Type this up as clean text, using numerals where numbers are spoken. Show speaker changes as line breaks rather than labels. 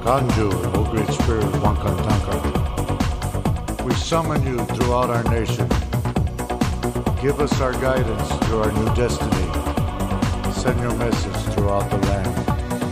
Kanju, O Great Spirit Wankantanka, we summon you throughout our nation. Give us our guidance through our new destiny. Send your message throughout the land.